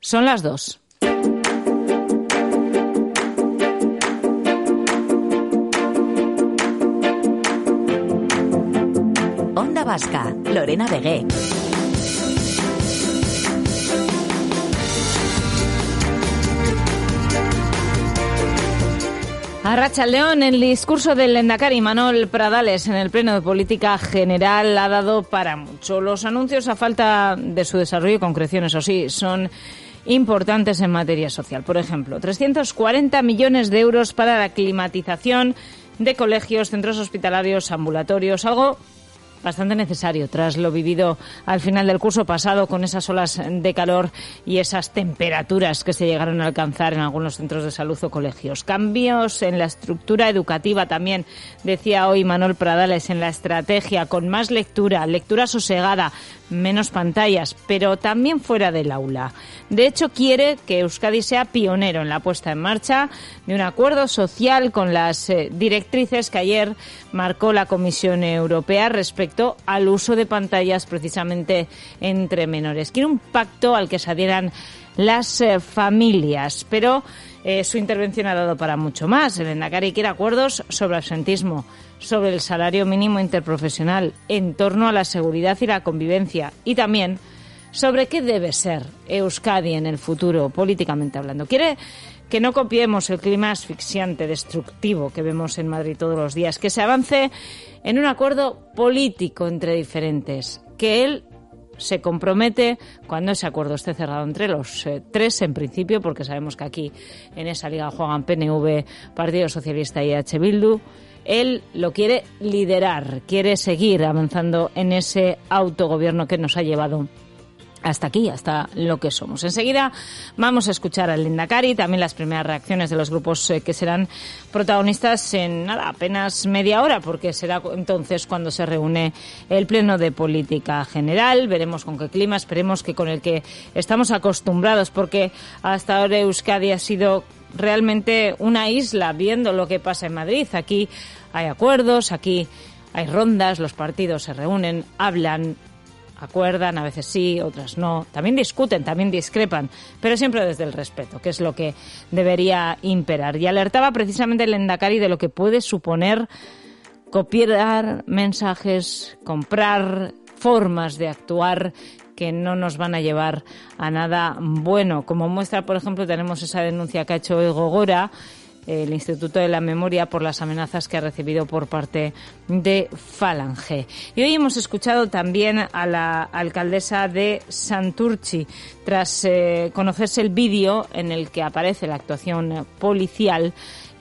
Son las 2. Onda Vasca, Lorena Vegué. Arratsaldeon, el discurso del lehendakari Imanol Pradales en el Pleno de Política General ha dado para mucho. Los anuncios, a falta de su desarrollo y concreción, eso sí, son importantes en materia social. Por ejemplo, 340 millones de euros para la climatización de colegios, centros hospitalarios, ambulatorios, algo bastante necesario tras lo vivido al final del curso pasado con esas olas de calor y esas temperaturas que se llegaron a alcanzar en algunos centros de salud o colegios. Cambios en la estructura educativa también, decía hoy Imanol Pradales, en la estrategia, con más lectura sosegada, menos pantallas, pero también fuera del aula. De hecho, quiere que Euskadi sea pionero en la puesta en marcha de un acuerdo social con las directrices que ayer marcó la Comisión Europea respecto al uso de pantallas precisamente entre menores. Quiere un pacto al que se adhieran las familias, pero su intervención ha dado para mucho más. El lehendakari quiere acuerdos sobre absentismo, sobre el salario mínimo interprofesional, en torno a la seguridad y la convivencia, y también sobre qué debe ser Euskadi en el futuro, políticamente hablando. Quiere que no copiemos el clima asfixiante, destructivo que vemos en Madrid todos los días, que se avance en un acuerdo político entre diferentes, que él se compromete cuando ese acuerdo esté cerrado entre los tres, en principio, porque sabemos que aquí en esa liga juegan PNV, Partido Socialista y EH Bildu. Él lo quiere liderar, quiere seguir avanzando en ese autogobierno que nos ha llevado hasta aquí, hasta lo que somos. Enseguida vamos a escuchar al lehendakari, también las primeras reacciones de los grupos que serán protagonistas en apenas media hora, porque será entonces cuando se reúne el Pleno de Política General. Veremos con qué clima, esperemos que con el que estamos acostumbrados, porque hasta ahora Euskadi ha sido realmente una isla viendo lo que pasa en Madrid. Aquí hay acuerdos, aquí hay rondas, los partidos se reúnen, hablan, acuerdan, a veces sí, otras no, también discuten, también discrepan, pero siempre desde el respeto, que es lo que debería imperar. Y alertaba precisamente el lehendakari de lo que puede suponer copiar mensajes, comprar formas de actuar que no nos van a llevar a nada bueno. Como muestra, por ejemplo, tenemos esa denuncia que ha hecho hoy Gogora, el Instituto de la Memoria, por las amenazas que ha recibido por parte de Falange. Y hoy hemos escuchado también a la alcaldesa de Santurtzi, tras conocerse el vídeo en el que aparece la actuación policial,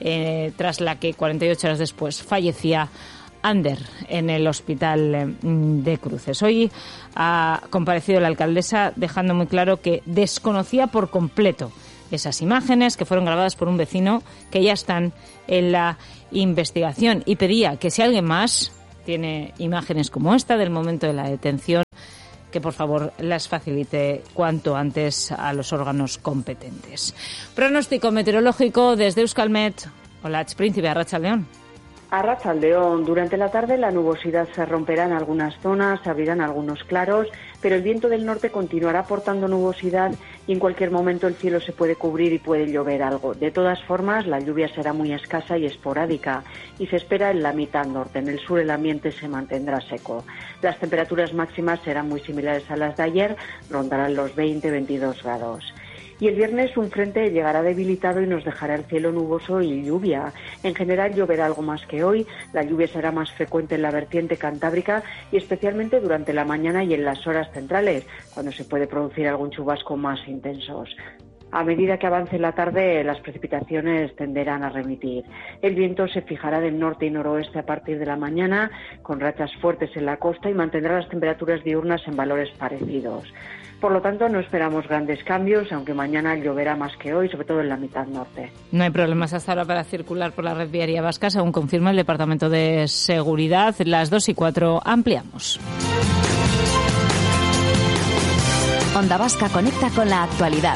tras la que 48 horas después fallecía Ander en el hospital de Cruces. Hoy ha comparecido la alcaldesa dejando muy claro que desconocía por completo esas imágenes que fueron grabadas por un vecino, que ya están en la investigación, y pedía que si alguien más tiene imágenes como esta del momento de la detención, que por favor las facilite cuanto antes a los órganos competentes. Pronóstico meteorológico desde Euskalmet. Hola, Príncipe, arratsaldeon. Arratsaldeon. Durante la tarde la nubosidad se romperá en algunas zonas, se abrirán algunos claros, pero el viento del norte continuará aportando nubosidad y en cualquier momento el cielo se puede cubrir y puede llover algo. De todas formas, la lluvia será muy escasa y esporádica y se espera en la mitad norte. En el sur el ambiente se mantendrá seco. Las temperaturas máximas serán muy similares a las de ayer, rondarán los 20-22 grados. Y el viernes un frente llegará debilitado y nos dejará el cielo nuboso y lluvia. En general lloverá algo más que hoy, la lluvia será más frecuente en la vertiente cantábrica y especialmente durante la mañana y en las horas centrales, cuando se puede producir algún chubasco más intensos. A medida que avance la tarde, las precipitaciones tenderán a remitir. El viento se fijará del norte y noroeste a partir de la mañana, con rachas fuertes en la costa, y mantendrá las temperaturas diurnas en valores parecidos. Por lo tanto, no esperamos grandes cambios, aunque mañana lloverá más que hoy, sobre todo en la mitad norte. No hay problemas hasta ahora para circular por la red viaria vasca, según confirma el Departamento de Seguridad. Las 2:04 ampliamos. Onda Vasca conecta con la actualidad.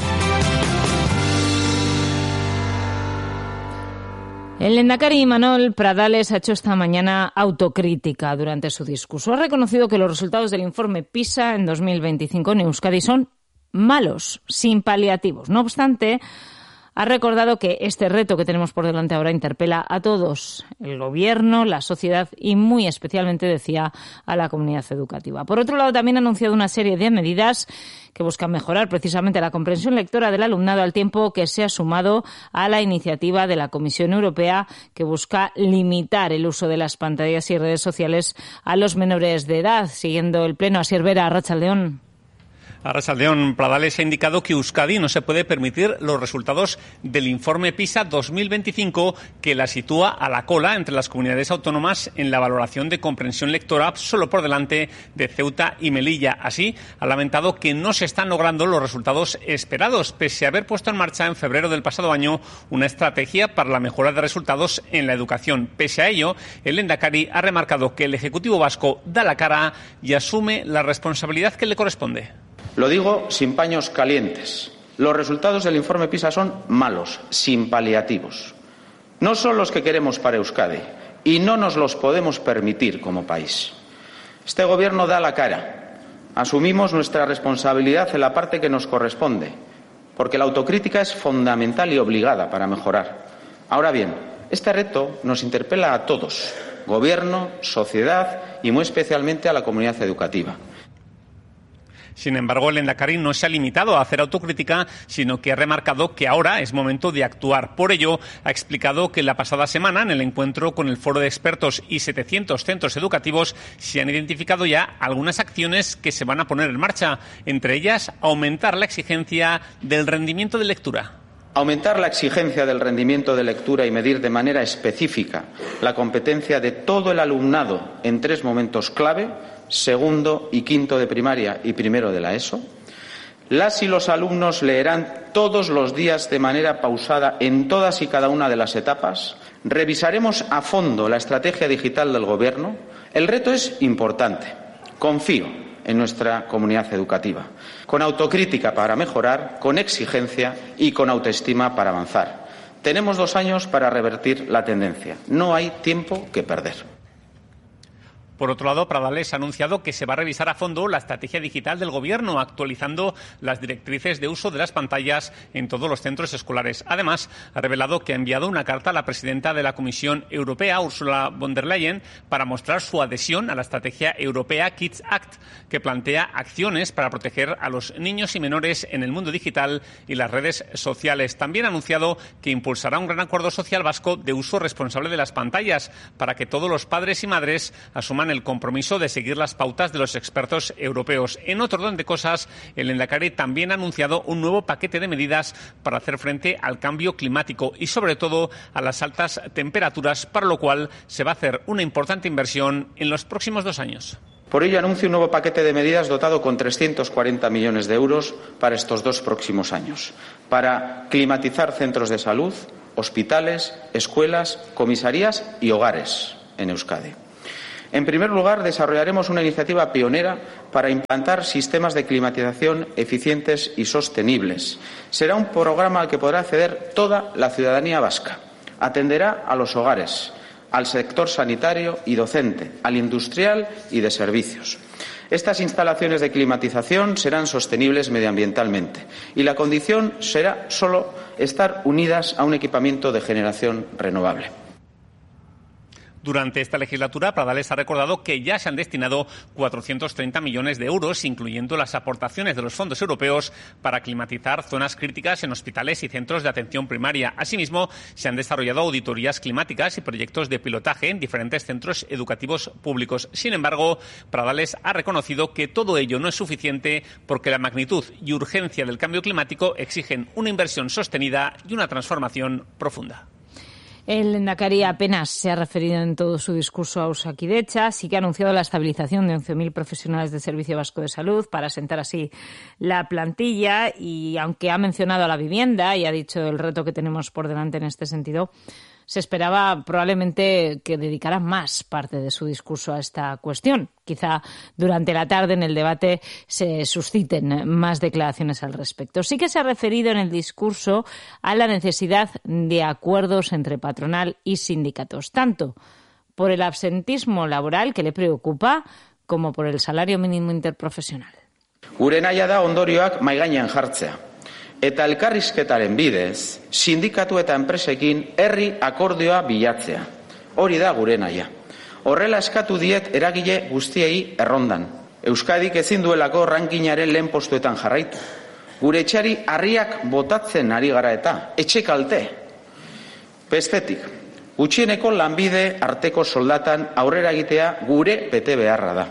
El lehendakari Imanol Pradales ha hecho esta mañana autocrítica durante su discurso. Ha reconocido que los resultados del informe PISA en 2025 en Euskadi son malos, sin paliativos. No obstante, ha recordado que este reto que tenemos por delante ahora interpela a todos, el Gobierno, la sociedad y muy especialmente, decía, a la comunidad educativa. Por otro lado, también ha anunciado una serie de medidas que buscan mejorar precisamente la comprensión lectora del alumnado, al tiempo que se ha sumado a la iniciativa de la Comisión Europea que busca limitar el uso de las pantallas y redes sociales a los menores de edad. Siguiendo el pleno, Asier Vera, Arratsaldeon. Arratsaldeon, Pradales ha indicado que Euskadi no se puede permitir los resultados del informe PISA 2025, que la sitúa a la cola entre las comunidades autónomas en la valoración de comprensión lectora, solo por delante de Ceuta y Melilla. Así, ha lamentado que no se están logrando los resultados esperados, pese a haber puesto en marcha en febrero del pasado año una estrategia para la mejora de resultados en la educación. Pese a ello, el Lehendakari ha remarcado que el Ejecutivo vasco da la cara y asume la responsabilidad que le corresponde. Lo digo sin paños calientes. Los resultados del informe PISA son malos, sin paliativos. No son los que queremos para Euskadi y no nos los podemos permitir como país. Este Gobierno da la cara. Asumimos nuestra responsabilidad en la parte que nos corresponde, porque la autocrítica es fundamental y obligada para mejorar. Ahora bien, este reto nos interpela a todos, Gobierno, sociedad y muy especialmente a la comunidad educativa. Sin embargo, el Lehendakari no se ha limitado a hacer autocrítica, sino que ha remarcado que ahora es momento de actuar. Por ello, ha explicado que la pasada semana, en el encuentro con el Foro de Expertos y 700 centros educativos, se han identificado ya algunas acciones que se van a poner en marcha. Entre ellas, aumentar la exigencia del rendimiento de lectura. Aumentar la exigencia del rendimiento de lectura y medir de manera específica la competencia de todo el alumnado en 3 momentos clave: segundo y quinto de primaria y primero de la ESO. Las y los alumnos leerán todos los días de manera pausada en todas y cada una de las etapas. Revisaremos a fondo la estrategia digital del Gobierno. El reto es importante. Confío en nuestra comunidad educativa, con autocrítica para mejorar, con exigencia y con autoestima para avanzar. Tenemos 2 años para revertir la tendencia. No hay tiempo que perder. Por otro lado, Pradales ha anunciado que se va a revisar a fondo la estrategia digital del Gobierno, actualizando las directrices de uso de las pantallas en todos los centros escolares. Además, ha revelado que ha enviado una carta a la presidenta de la Comisión Europea, Ursula von der Leyen, para mostrar su adhesión a la estrategia europea Kids Act, que plantea acciones para proteger a los niños y menores en el mundo digital y las redes sociales. También ha anunciado que impulsará un gran acuerdo social vasco de uso responsable de las pantallas, para que todos los padres y madres asuman el compromiso de seguir las pautas de los expertos europeos. En otro orden de cosas, el Lehendakari también ha anunciado un nuevo paquete de medidas para hacer frente al cambio climático y, sobre todo, a las altas temperaturas, para lo cual se va a hacer una importante inversión en los próximos 2 años. Por ello, anuncio un nuevo paquete de medidas dotado con 340 millones de euros para estos 2 próximos años, para climatizar centros de salud, hospitales, escuelas, comisarías y hogares en Euskadi. En primer lugar, desarrollaremos una iniciativa pionera para implantar sistemas de climatización eficientes y sostenibles. Será un programa al que podrá acceder toda la ciudadanía vasca. Atenderá a los hogares, al sector sanitario y docente, al industrial y de servicios. Estas instalaciones de climatización serán sostenibles medioambientalmente y la condición será solo estar unidas a un equipamiento de generación renovable. Durante esta legislatura, Pradales ha recordado que ya se han destinado 430 millones de euros, incluyendo las aportaciones de los fondos europeos, para climatizar zonas críticas en hospitales y centros de atención primaria. Asimismo, se han desarrollado auditorías climáticas y proyectos de pilotaje en diferentes centros educativos públicos. Sin embargo, Pradales ha reconocido que todo ello no es suficiente, porque la magnitud y urgencia del cambio climático exigen una inversión sostenida y una transformación profunda. El Lehendakari apenas se ha referido en todo su discurso a Osakidetza, sí que ha anunciado la estabilización de 11.000 profesionales del Servicio Vasco de Salud para asentar así la plantilla, y aunque ha mencionado a la vivienda y ha dicho el reto que tenemos por delante en este sentido, se esperaba probablemente que dedicara más parte de su discurso a esta cuestión. Quizá durante la tarde en el debate se susciten más declaraciones al respecto. Sí que se ha referido en el discurso a la necesidad de acuerdos entre patronal y sindicatos, tanto por el absentismo laboral, que le preocupa, como por el salario mínimo interprofesional. Gure nahia da ondorioak mahai gainean jartzea. Eta elkarrizketaren bidez, sindikatu eta enpresekin herri akordioa bilatzea. Hori da gure nahia. Horrela eskatu diet eragile guztiei errondan. Euskadik ezin duelako rankingaren lehen postuetan jarraitu. Gure etxeari harriak botatzen ari gara eta etxe kalte. Bestetik, gutxieneko lanbide arteko soldatan aurrera egitea gure bete beharra da.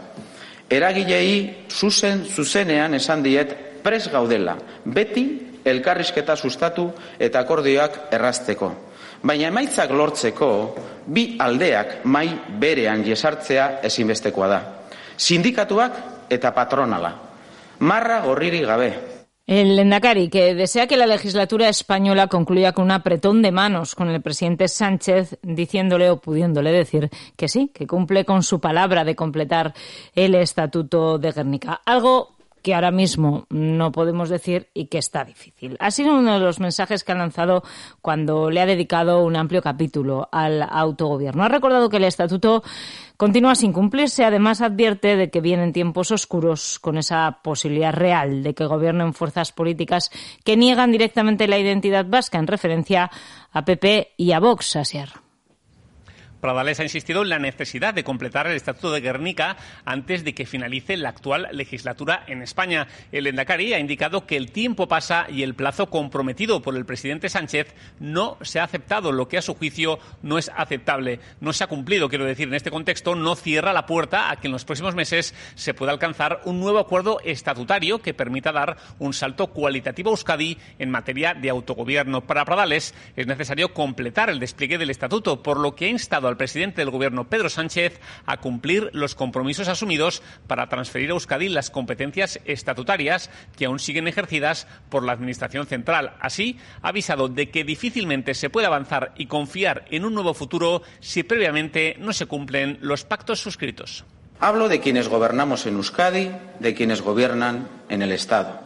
Eragilei zuzenean esan diet prest gaudela, beti elkarrizketa sustatu eta akordioak errazteko. Baina emaitzak lortzeko, bi aldeak mai berean jesartzea ezinbestekoa da. Sindikatuak eta patronala. Marra gorririk gabe. El Lehendakari, que desea que la legislatura española concluya con un apretón de manos con el presidente Sánchez, diciéndole o pudiéndole decir que sí, que cumple con su palabra de completar el Estatuto de Gernika. Algo que ahora mismo no podemos decir y que está difícil. Ha sido uno de los mensajes que ha lanzado cuando le ha dedicado un amplio capítulo al autogobierno. Ha recordado que el Estatuto continúa sin cumplirse. Además, advierte de que vienen tiempos oscuros con esa posibilidad real de que gobiernen fuerzas políticas que niegan directamente la identidad vasca, en referencia a PP y a Vox. Asier. Pradales ha insistido en la necesidad de completar el Estatuto de Gernika antes de que finalice la actual legislatura en España. El Lehendakari ha indicado que el tiempo pasa y el plazo comprometido por el presidente Sánchez no se ha aceptado, lo que a su juicio no es aceptable. No se ha cumplido, quiero decir, en este contexto no cierra la puerta a que en los próximos meses se pueda alcanzar un nuevo acuerdo estatutario que permita dar un salto cualitativo a Euskadi en materia de autogobierno. Para Pradales es necesario completar el despliegue del Estatuto, por lo que ha instado al presidente del Gobierno, Pedro Sánchez, a cumplir los compromisos asumidos para transferir a Euskadi las competencias estatutarias que aún siguen ejercidas por la Administración central. Así, ha avisado de que difícilmente se puede avanzar y confiar en un nuevo futuro si previamente no se cumplen los pactos suscritos. Hablo de quienes gobernamos en Euskadi, de quienes gobiernan en el Estado.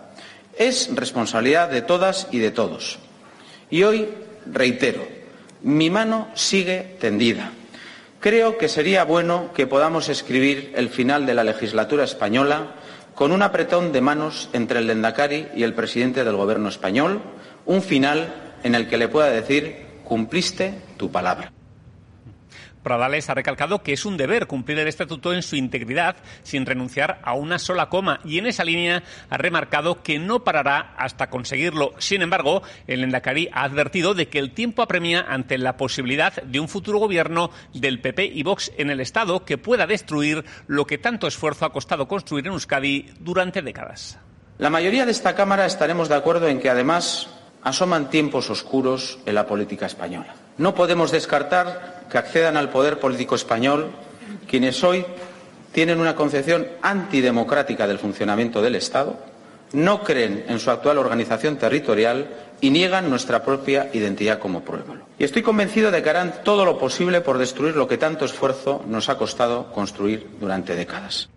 Es responsabilidad de todas y de todos. Y hoy reitero, mi mano sigue tendida. Creo que sería bueno que podamos escribir el final de la legislatura española con un apretón de manos entre el Lehendakari y el presidente del Gobierno español, un final en el que le pueda decir: cumpliste tu palabra. Pradales ha recalcado que es un deber cumplir el Estatuto en su integridad sin renunciar a una sola coma, y en esa línea ha remarcado que no parará hasta conseguirlo. Sin embargo, el Lehendakari ha advertido de que el tiempo apremia ante la posibilidad de un futuro gobierno del PP y Vox en el Estado que pueda destruir lo que tanto esfuerzo ha costado construir en Euskadi durante décadas. La mayoría de esta Cámara estaremos de acuerdo en que, además, asoman tiempos oscuros en la política española. No podemos descartar que accedan al poder político español quienes hoy tienen una concepción antidemocrática del funcionamiento del Estado, no creen en su actual organización territorial y niegan nuestra propia identidad como pueblo. Y estoy convencido de que harán todo lo posible por destruir lo que tanto esfuerzo nos ha costado construir durante décadas.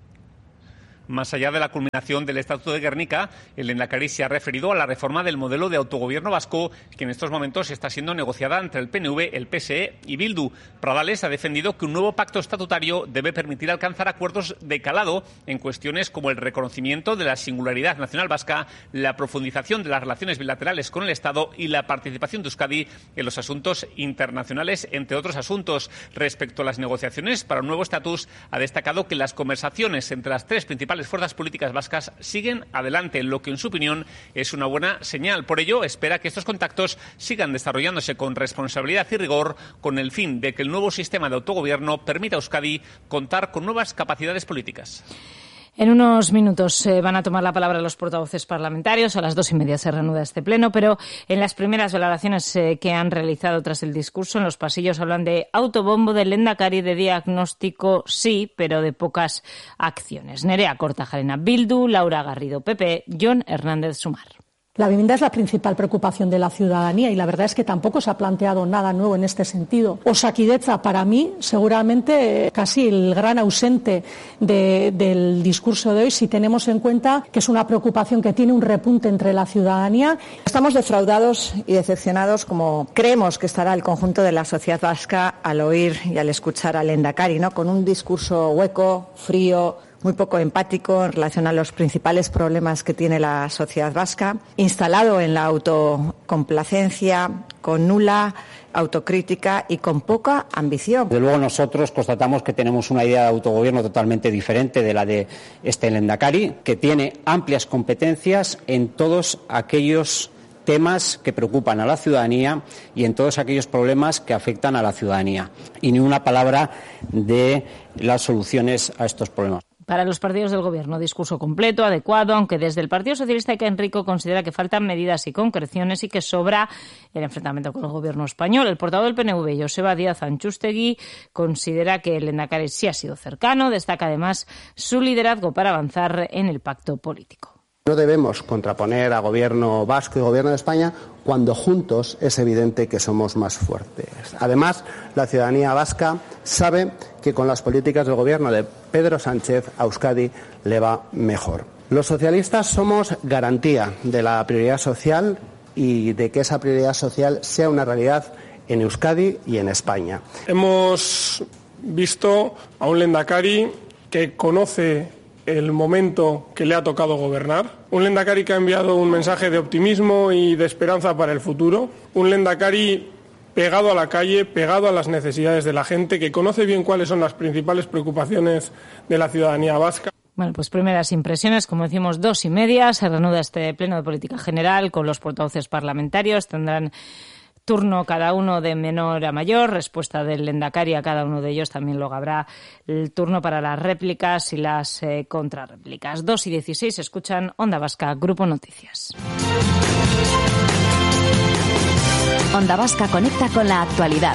Más allá de la culminación del Estatuto de Gernika, el Lehendakari se ha referido a la reforma del modelo de autogobierno vasco que en estos momentos está siendo negociada entre el PNV, el PSE y Bildu. Pradales ha defendido que un nuevo pacto estatutario debe permitir alcanzar acuerdos de calado en cuestiones como el reconocimiento de la singularidad nacional vasca, la profundización de las relaciones bilaterales con el Estado y la participación de Euskadi en los asuntos internacionales, entre otros asuntos. Respecto a las negociaciones para un nuevo estatus, ha destacado que las conversaciones entre las tres principales fuerzas políticas vascas siguen adelante, lo que en su opinión es una buena señal. Por ello, espera que estos contactos sigan desarrollándose con responsabilidad y rigor, con el fin de que el nuevo sistema de autogobierno permita a Euskadi contar con nuevas capacidades políticas. En unos minutos van a tomar la palabra los portavoces parlamentarios. A las 2:30 se reanuda este pleno, pero en las primeras valoraciones que han realizado tras el discurso en los pasillos hablan de autobombo del Lehendakari, de diagnóstico sí, pero de pocas acciones. Nerea Kortajarena, Bildu; Laura Garrido, PP; Jon Hernández, Sumar. La vivienda es la principal preocupación de la ciudadanía y la verdad es que tampoco se ha planteado nada nuevo en este sentido. Osakidetza, para mí, seguramente casi el gran ausente del discurso de hoy, si tenemos en cuenta que es una preocupación que tiene un repunte entre la ciudadanía. Estamos defraudados y decepcionados, como creemos que estará el conjunto de la sociedad vasca al oír y al escuchar al Lehendakari, ¿no? Con un discurso hueco, frío, muy poco empático en relación a los principales problemas que tiene la sociedad vasca, instalado en la autocomplacencia, con nula autocrítica y con poca ambición. Desde luego nosotros constatamos que tenemos una idea de autogobierno totalmente diferente de la de este Lehendakari, que tiene amplias competencias en todos aquellos temas que preocupan a la ciudadanía y en todos aquellos problemas que afectan a la ciudadanía. Y ni una palabra de las soluciones a estos problemas. Para los partidos del Gobierno, discurso completo, adecuado, aunque desde el Partido Socialista Eka Enrico considera que faltan medidas y concreciones y que sobra el enfrentamiento con el Gobierno español. El portavoz del PNV, Joseba Díaz Antxustegui, considera que el Lehendakari sí ha sido cercano, destaca además su liderazgo para avanzar en el pacto político. No debemos contraponer a Gobierno vasco y Gobierno de España cuando juntos es evidente que somos más fuertes. Además, la ciudadanía vasca sabe que con las políticas del Gobierno de Pedro Sánchez a Euskadi le va mejor. Los socialistas somos garantía de la prioridad social y de que esa prioridad social sea una realidad en Euskadi y en España. Hemos visto a un Lehendakari que conoce el momento que le ha tocado gobernar, un Lehendakari que ha enviado un mensaje de optimismo y de esperanza para el futuro, un Lehendakari pegado a la calle, pegado a las necesidades de la gente, que conoce bien cuáles son las principales preocupaciones de la ciudadanía vasca. Bueno, pues primeras impresiones, como decimos, 2:30, se reanuda este pleno de política general con los portavoces parlamentarios, tendrán turno cada uno de menor a mayor, respuesta del Lehendakari a cada uno de ellos. También luego habrá el turno para las réplicas y las contrarréplicas. 2:16, escuchan Onda Vasca, Grupo Noticias. Onda Vasca conecta con la actualidad.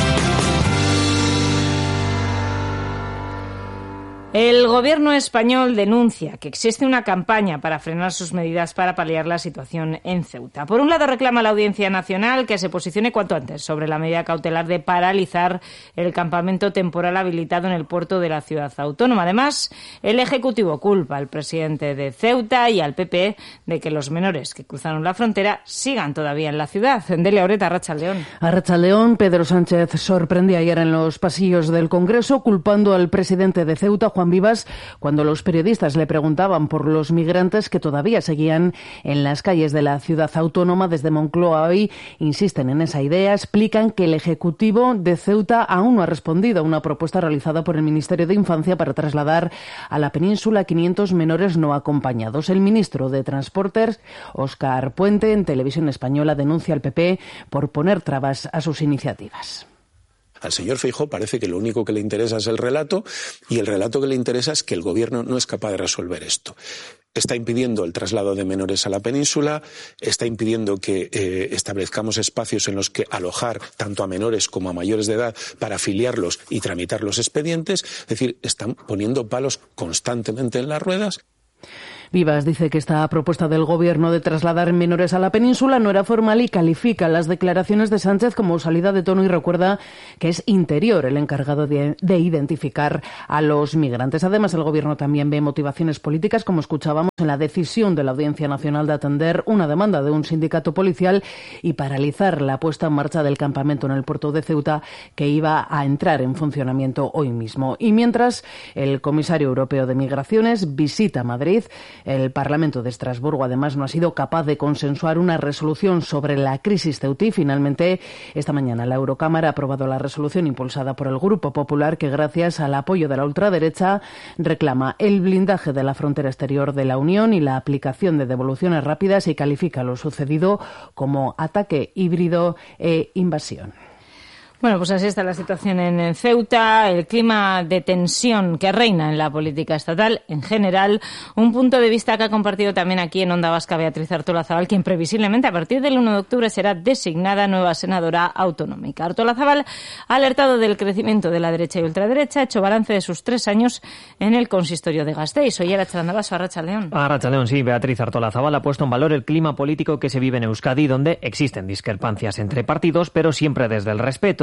El Gobierno español denuncia que existe una campaña para frenar sus medidas para paliar la situación en Ceuta. Por un lado, reclama la Audiencia Nacional que se posicione cuanto antes sobre la medida cautelar de paralizar el campamento temporal habilitado en el puerto de la ciudad autónoma. Además, el Ejecutivo culpa al presidente de Ceuta y al PP de que los menores que cruzaron la frontera sigan todavía en la ciudad. Delia Oreta, Arratsaldeón. Arratsaldeón, Pedro Sánchez sorprendió ayer en los pasillos del Congreso culpando al presidente de Ceuta, Juan Vivas, cuando los periodistas le preguntaban por los migrantes que todavía seguían en las calles de la ciudad autónoma. Desde Moncloa hoy insisten en esa idea, explican que el Ejecutivo de Ceuta aún no ha respondido a una propuesta realizada por el Ministerio de Infancia para trasladar a la península 500 menores no acompañados. El ministro de Transportes, Óscar Puente, en Televisión Española denuncia al PP por poner trabas a sus iniciativas. Al señor Feijóo parece que lo único que le interesa es el relato, y el relato que le interesa es que el Gobierno no es capaz de resolver esto. Está impidiendo el traslado de menores a la península, está impidiendo que establezcamos espacios en los que alojar tanto a menores como a mayores de edad para afiliarlos y tramitar los expedientes. Es decir, están poniendo palos constantemente en las ruedas. Vivas dice que esta propuesta del Gobierno de trasladar menores a la península no era formal y califica las declaraciones de Sánchez como salida de tono y recuerda que es Interior el encargado de identificar a los migrantes. Además, el Gobierno también ve motivaciones políticas, como escuchábamos, en la decisión de la Audiencia Nacional de atender una demanda de un sindicato policial y paralizar la puesta en marcha del campamento en el puerto de Ceuta, que iba a entrar en funcionamiento hoy mismo. Y mientras, el comisario europeo de Migraciones visita Madrid. El Parlamento de Estrasburgo, además, no ha sido capaz de consensuar una resolución sobre la crisis ceutí. Finalmente, esta mañana la Eurocámara ha aprobado la resolución impulsada por el Grupo Popular que, gracias al apoyo de la ultraderecha, reclama el blindaje de la frontera exterior de la Unión y la aplicación de devoluciones rápidas y califica lo sucedido como ataque híbrido e invasión. Bueno, pues así está la situación en Ceuta, el clima de tensión que reina en la política estatal en general. Un punto de vista que ha compartido también aquí en Onda Vasca Beatriz Artolazabal, quien previsiblemente a partir del 1 de octubre será designada nueva senadora autonómica. Artolazabal ha alertado del crecimiento de la derecha y ultraderecha, ha hecho balance de sus 3 años en el consistorio de Gasteiz. Soy Arratsaldeon, Arratsaldeon. Arratsaldeon, sí. Beatriz Artolazabal ha puesto en valor el clima político que se vive en Euskadi, donde existen discrepancias entre partidos, pero siempre desde el respeto.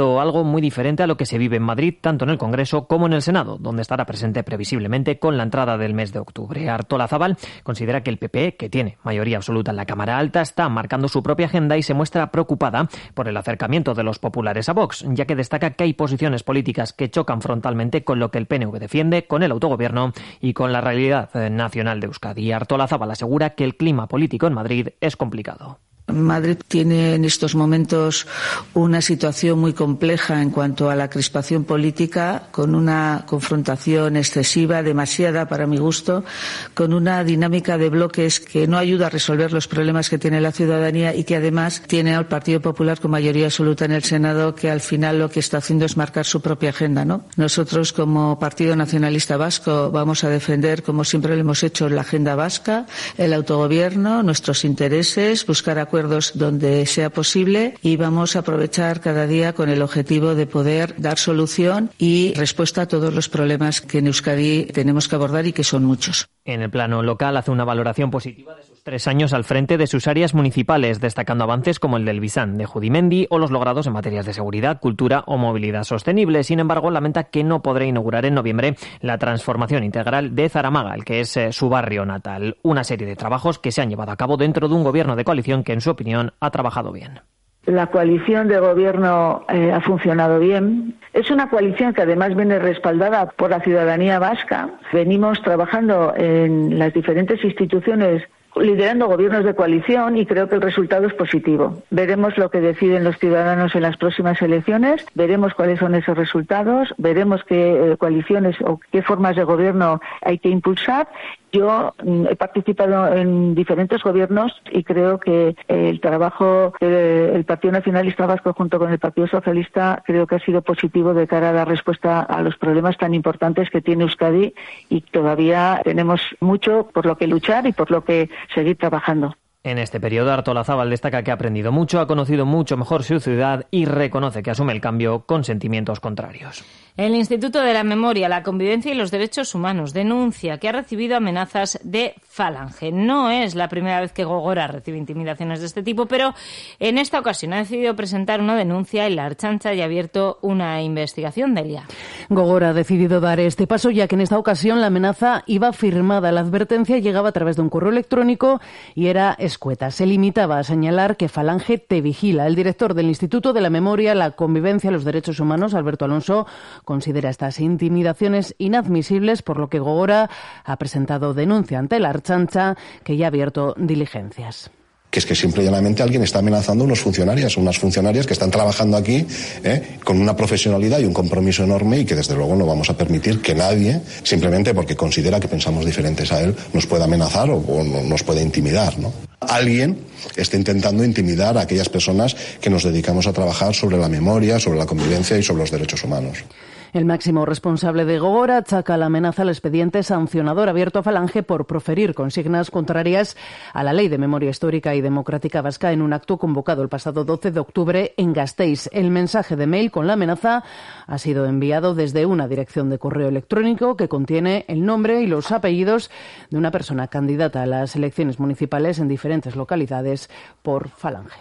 pero algo muy diferente a lo que se vive en Madrid, tanto en el Congreso como en el Senado, donde estará presente previsiblemente con la entrada del mes de octubre. Artolazabal considera que el PP, que tiene mayoría absoluta en la Cámara Alta, está marcando su propia agenda y se muestra preocupada por el acercamiento de los populares a Vox, ya que destaca que hay posiciones políticas que chocan frontalmente con lo que el PNV defiende, con el autogobierno y con la realidad nacional de Euskadi. Artolazabal asegura que el clima político en Madrid es complicado. Madrid tiene en estos momentos una situación muy compleja en cuanto a la crispación política, con una confrontación excesiva, demasiada para mi gusto, con una dinámica de bloques que no ayuda a resolver los problemas que tiene la ciudadanía y que además tiene al Partido Popular con mayoría absoluta en el Senado, que al final lo que está haciendo es marcar su propia agenda, ¿no? Nosotros, como Partido Nacionalista Vasco, vamos a defender, como siempre lo hemos hecho, la agenda vasca, el autogobierno, nuestros intereses, buscar acuerdos donde sea posible, y vamos a aprovechar cada día con el objetivo de poder dar solución y respuesta a todos los problemas que en Euskadi tenemos que abordar y que son muchos. En el plano local hace una valoración positiva de sus 3 años al frente de sus áreas municipales, destacando avances como el del Bisán de Judimendi o los logrados en materias de seguridad, cultura o movilidad sostenible. Sin embargo, lamenta que no podrá inaugurar en noviembre la transformación integral de Zaramaga, el que es su barrio natal. Una serie de trabajos que se han llevado a cabo dentro de un gobierno de coalición que, en su opinión, ha trabajado bien. La coalición de gobierno ha funcionado bien. Es una coalición que además viene respaldada por la ciudadanía vasca. Venimos trabajando en las diferentes instituciones liderando gobiernos de coalición y creo que el resultado es positivo. Veremos lo que deciden los ciudadanos en las próximas elecciones, veremos cuáles son esos resultados, veremos qué coaliciones o qué formas de gobierno hay que impulsar. Yo he participado en diferentes gobiernos y creo que el trabajo del Partido Nacionalista Vasco junto con el Partido Socialista creo que ha sido positivo de cara a dar respuesta a los problemas tan importantes que tiene Euskadi, y todavía tenemos mucho por lo que luchar y por lo que seguir trabajando. En este periodo, Artolazabal destaca que ha aprendido mucho, ha conocido mucho mejor su ciudad y reconoce que asume el cambio con sentimientos contrarios. El Instituto de la Memoria, la Convivencia y los Derechos Humanos denuncia que ha recibido amenazas de Falange. No es la primera vez que Gogora recibe intimidaciones de este tipo, pero en esta ocasión ha decidido presentar una denuncia y la Ertzaintza ya ha abierto una investigación. Delia. Gogora ha decidido dar este paso, ya que en esta ocasión la amenaza iba firmada. La advertencia llegaba a través de un correo electrónico y era escueta. Se limitaba a señalar que Falange te vigila. El director del Instituto de la Memoria, la Convivencia y los Derechos Humanos, Alberto Alonso, considera estas intimidaciones inadmisibles, por lo que Gogora ha presentado denuncia ante la Ertzaintza, que ya ha abierto diligencias. Que es que simple y llanamente alguien está amenazando a unas funcionarias que están trabajando aquí con una profesionalidad y un compromiso enorme, y que desde luego no vamos a permitir que nadie, simplemente porque considera que pensamos diferentes a él, nos pueda amenazar o nos pueda intimidar, ¿no? Alguien está intentando intimidar a aquellas personas que nos dedicamos a trabajar sobre la memoria, sobre la convivencia y sobre los derechos humanos. El máximo responsable de Gogora achaca la amenaza al expediente sancionador abierto a Falange por proferir consignas contrarias a la Ley de Memoria Histórica y Democrática Vasca en un acto convocado el pasado 12 de octubre en Gasteiz. El mensaje de mail con la amenaza ha sido enviado desde una dirección de correo electrónico que contiene el nombre y los apellidos de una persona candidata a las elecciones municipales en diferentes localidades por Falange.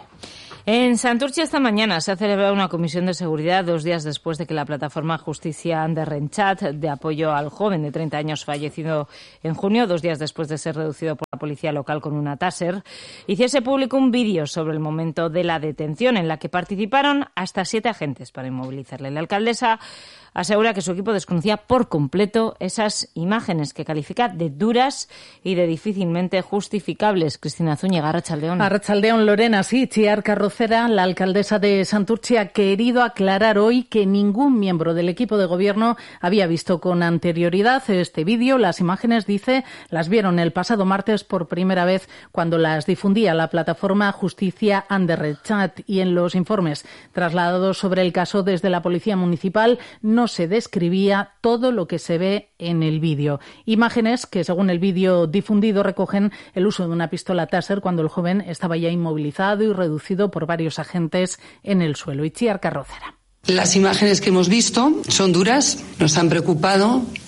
En Santurtzi esta mañana se ha celebrado una comisión de seguridad 2 días después de que la plataforma Justicia Anderrenchat, de apoyo al joven de 30 años fallecido en junio, 2 días después de ser reducido por la policía local con una Taser, hiciese público un vídeo sobre el momento de la detención en la que participaron hasta 7 agentes para inmovilizarle. La alcaldesa asegura que su equipo desconocía por completo esas imágenes que califica de duras y de difícilmente justificables. Cristina Zúñiga, Arratsaldeón. Arratsaldeón, Lorena. Sí, Chiar Carrocera, la alcaldesa de Santurtzi, ha querido aclarar hoy que ningún miembro del equipo de gobierno había visto con anterioridad este vídeo. Las imágenes, dice, las vieron el pasado martes por primera vez cuando las difundía la plataforma Justicia Anderrenchat, y en los informes trasladados sobre el caso desde la Policía Municipal no se describía todo lo que se ve en el vídeo. Imágenes que, según el vídeo difundido, recogen el uso de una pistola Taser cuando el joven estaba ya inmovilizado y reducido por varios agentes en el suelo. Itziar Carrocera. Las imágenes que hemos visto son duras, nos han preocupado y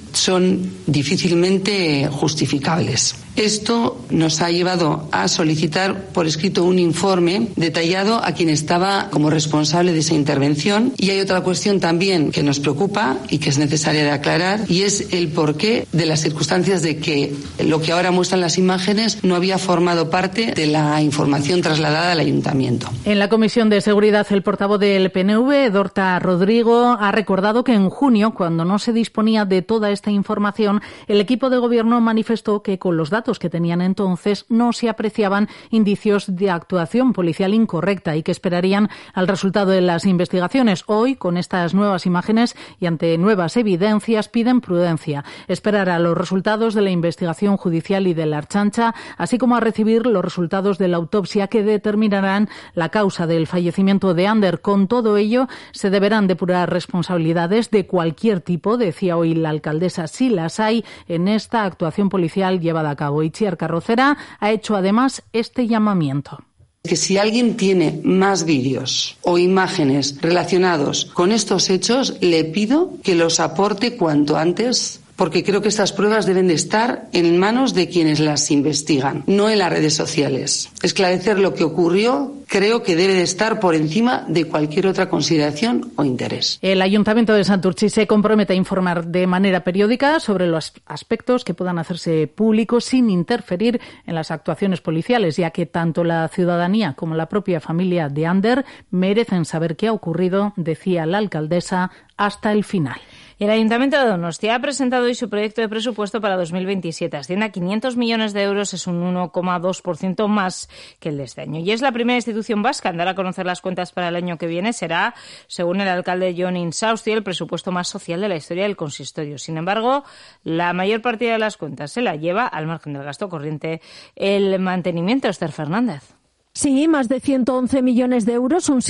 son difícilmente justificables. Esto nos ha llevado a solicitar por escrito un informe detallado a quien estaba como responsable de esa intervención. Y hay otra cuestión también que nos preocupa y que es necesaria de aclarar, y es el porqué de las circunstancias de que lo que ahora muestran las imágenes no había formado parte de la información trasladada al ayuntamiento. En la Comisión de Seguridad, el portavoz del PNV, Dorta Rodrigo, ha recordado que en junio, cuando no se disponía de toda esta información, el equipo de gobierno manifestó que con los datos que tenían entonces no se apreciaban indicios de actuación policial incorrecta y que esperarían al resultado de las investigaciones. Hoy, con estas nuevas imágenes y ante nuevas evidencias, piden prudencia, esperar a los resultados de la investigación judicial y de la Ertzaintza, así como a recibir los resultados de la autopsia que determinarán la causa del fallecimiento de Ander. Con todo ello, se deberán depurar responsabilidades de cualquier tipo, decía hoy la alcaldesa, si las hay en esta actuación policial llevada a cabo. Itziar Carrocera ha hecho además este llamamiento. Que si alguien tiene más vídeos o imágenes relacionados con estos hechos, le pido que los aporte cuanto antes, porque creo que estas pruebas deben de estar en manos de quienes las investigan, no en las redes sociales. Esclarecer lo que ocurrió creo que debe de estar por encima de cualquier otra consideración o interés. El Ayuntamiento de Santurtzi se compromete a informar de manera periódica sobre los aspectos que puedan hacerse públicos sin interferir en las actuaciones policiales, ya que tanto la ciudadanía como la propia familia de Ander merecen saber qué ha ocurrido, decía la alcaldesa, hasta el final. El Ayuntamiento de Donostia ha presentado hoy su proyecto de presupuesto para 2027. Asciende a 500 millones de euros, es un 1,2% más que el de este año. Y es la primera institución vasca en dar a conocer las cuentas para el año que viene. Será, según el alcalde Jon Insausti, el presupuesto más social de la historia del consistorio. Sin embargo, la mayor partida de las cuentas se la lleva, al margen del gasto corriente, el mantenimiento. Esther Fernández. Sí, más de 111 millones de euros, un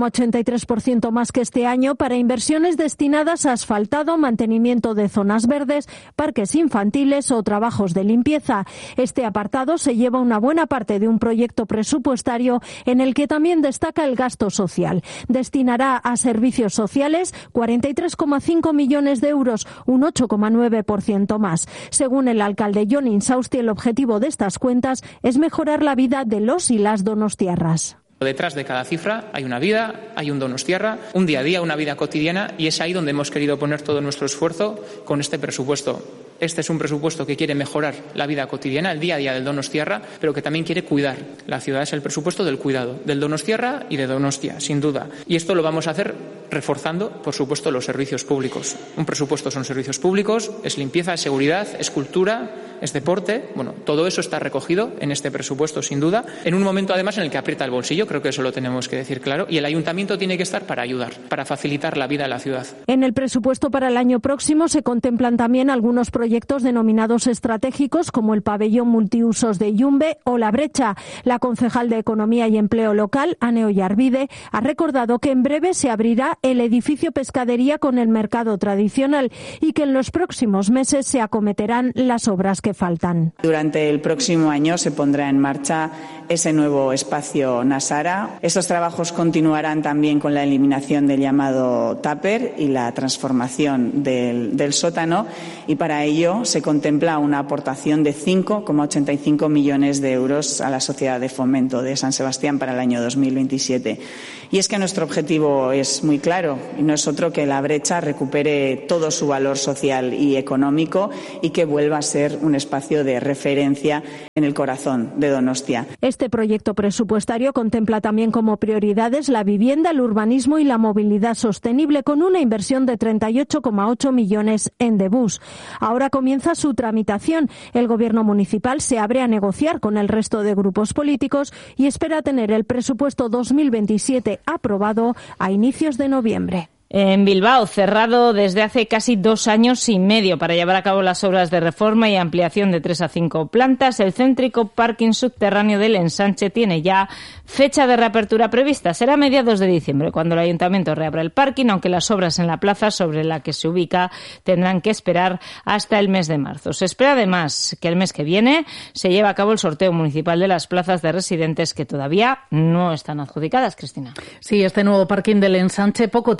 7,83% más que este año, para inversiones destinadas a asfaltado, mantenimiento de zonas verdes, parques infantiles o trabajos de limpieza. Este apartado se lleva una buena parte de un proyecto presupuestario en el que también destaca el gasto social. Destinará a servicios sociales 43,5 millones de euros, un 8,9% más. Según el alcalde Jon Insausti, el objetivo de estas cuentas es mejorar la vida de los y las donostiarras. Detrás de cada cifra hay una vida, hay un donostiarra, un día a día, una vida cotidiana, y es ahí donde hemos querido poner todo nuestro esfuerzo con este presupuesto. Este es un presupuesto que quiere mejorar la vida cotidiana, el día a día del donostiarra, pero que también quiere cuidar. La ciudad es el presupuesto del cuidado, del donostiarra y de Donostia, sin duda. Y esto lo vamos a hacer reforzando, por supuesto, los servicios públicos. Un presupuesto son servicios públicos, es limpieza, es seguridad, es cultura, es deporte. Bueno, todo eso está recogido en este presupuesto, sin duda, en un momento además en el que aprieta el bolsillo, creo que eso lo tenemos que decir claro, y el ayuntamiento tiene que estar para ayudar, para facilitar la vida a la ciudad. En el presupuesto para el año próximo se contemplan también algunos proyectos denominados estratégicos, como el pabellón multiusos de Yumbe o La Brecha. La concejal de Economía y Empleo local, Ane Ollarvide, ha recordado que en breve se abrirá el edificio pescadería con el mercado tradicional y que en los próximos meses se acometerán las obras que faltan. Durante el próximo año se pondrá en marcha ese nuevo espacio Nasara. Estos trabajos continuarán también con la eliminación del llamado tupper y la transformación del sótano, y para ello se contempla una aportación de 5,85 millones de euros a la Sociedad de Fomento de San Sebastián para el año 2027. Y es que nuestro objetivo es muy claro, y no es otro que La Brecha recupere todo su valor social y económico y que vuelva a ser un espacio de referencia en el corazón de Donostia. Este proyecto presupuestario contempla también como prioridades la vivienda, el urbanismo y la movilidad sostenible, con una inversión de 38,8 millones en Debús. Ahora comienza su tramitación. El Gobierno municipal se abre a negociar con el resto de grupos políticos y espera tener el presupuesto 2027 aprobado a inicios de noviembre. En Bilbao, cerrado desde hace casi 2 años y medio para llevar a cabo las obras de reforma y ampliación de 3 a 5 plantas, el céntrico parking subterráneo del Ensanche tiene ya fecha de reapertura prevista. Será a mediados de diciembre, cuando el ayuntamiento reabra el parking, aunque las obras en la plaza sobre la que se ubica tendrán que esperar hasta el mes de marzo. Se espera además que el mes que viene se lleve a cabo el sorteo municipal de las plazas de residentes que todavía no están adjudicadas. Cristina. Sí, este nuevo parking del Ensanche poco tiene que ver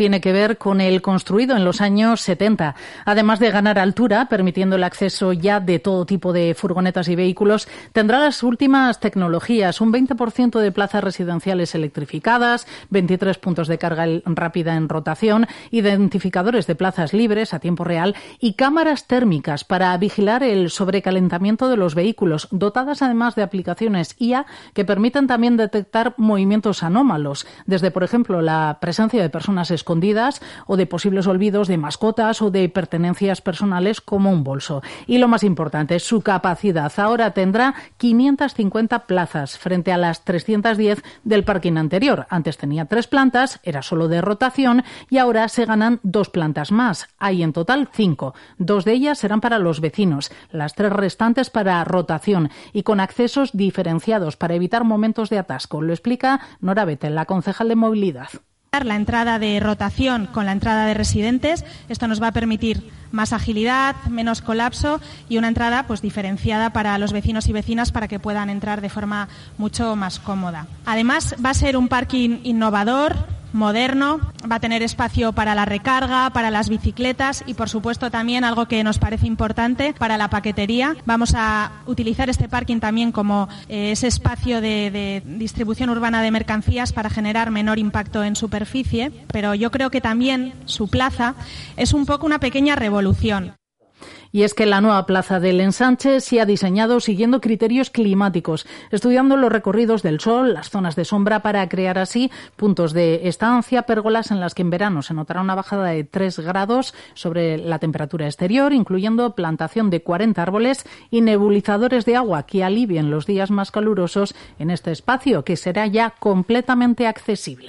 ver con el construido en los años 70. Además de ganar altura, permitiendo el acceso ya de todo tipo de furgonetas y vehículos, tendrá las últimas tecnologías, un 20% de plazas residenciales electrificadas, 23 puntos de carga rápida en rotación, identificadores de plazas libres a tiempo real y cámaras térmicas para vigilar el sobrecalentamiento de los vehículos, dotadas además de aplicaciones IA que permiten también detectar movimientos anómalos, desde, por ejemplo, la presencia de personas escondidas o de posibles olvidos de mascotas o de pertenencias personales como un bolso. Y lo más importante, su capacidad. Ahora tendrá 550 plazas frente a las 310 del parking anterior. Antes tenía 3 plantas, era solo de rotación y ahora se ganan 2 plantas más. Hay en total 5. 2 de ellas serán para los vecinos, las 3 restantes para rotación y con accesos diferenciados para evitar momentos de atasco. Lo explica Nora Bettel, la concejal de movilidad. La entrada de rotación con la entrada de residentes, esto nos va a permitir más agilidad, menos colapso y una entrada pues diferenciada para los vecinos y vecinas para que puedan entrar de forma mucho más cómoda. Además, va a ser un parking innovador, moderno, va a tener espacio para la recarga, para las bicicletas y, por supuesto, también algo que nos parece importante para la paquetería. Vamos a utilizar este parking también como ese espacio de distribución urbana de mercancías para generar menor impacto en superficie, pero yo creo que también su plaza es un poco una pequeña revolución. Y es que la nueva plaza del Ensanche se ha diseñado siguiendo criterios climáticos, estudiando los recorridos del sol, las zonas de sombra para crear así puntos de estancia, pérgolas en las que en verano se notará una bajada de 3 grados sobre la temperatura exterior, incluyendo plantación de 40 árboles y nebulizadores de agua que alivien los días más calurosos en este espacio, que será ya completamente accesible.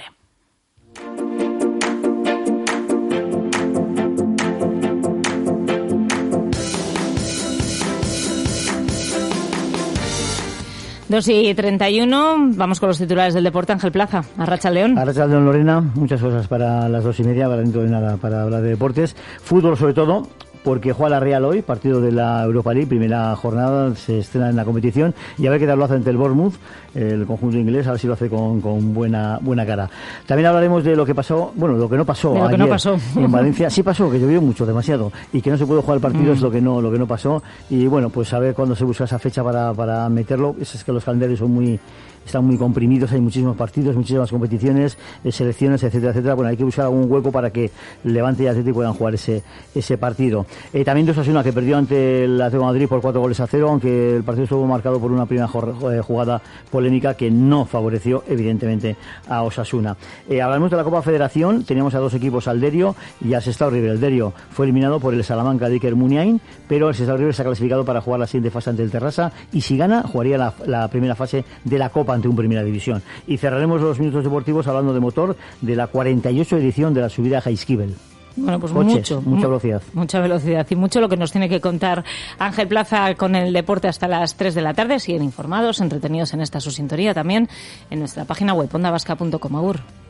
Dos y 31, vamos con los titulares del deporte. Ángel Plaza, Arratsaldeon. Arratsaldeon, Lorena, muchas cosas para las 2:30, para dentro de nada, para hablar de deportes. Fútbol sobre todo, porque juega la Real hoy, partido de la Europa League, primera jornada, se estrena en la competición, y a ver qué tal lo hace ante el Bournemouth, el conjunto inglés, a ver si lo hace con buena cara. También hablaremos de lo que pasó, bueno, lo que no pasó de lo ayer que no pasó. En Valencia. Sí pasó, que llovió mucho, demasiado, y que no se pudo jugar el partido, es lo que no pasó, y bueno, pues a ver cuándo se busca esa fecha para meterlo. Es que los calendarios están muy comprimidos, hay muchísimos partidos, muchísimas competiciones, selecciones, etcétera. Bueno, hay que buscar algún hueco para que Levante y Atlético puedan jugar ese partido. También de Osasuna, que perdió ante el Atlético de Madrid por 4-0, aunque el partido estuvo marcado por una primera jugada polémica que no favoreció evidentemente a Osasuna. Hablamos de la Copa Federación, teníamos a 2 equipos, al Derio y al Sestao River. El Derio fue eliminado por el Salamanca de Iker Muniain, pero el Sestao River se ha clasificado para jugar la siguiente fase ante el Terrassa, y si gana jugaría la primera fase de la Copa ante un Primera División. Y cerraremos los minutos deportivos hablando de motor, de la 48 edición de la subida a Jaizkibel. Bueno, pues mucha velocidad. Mucha velocidad y mucho lo que nos tiene que contar Ángel Plaza con el deporte hasta las 3 de la tarde. Siguen informados, entretenidos en esta su sintonía también en nuestra página web ondavasca.com. Agur.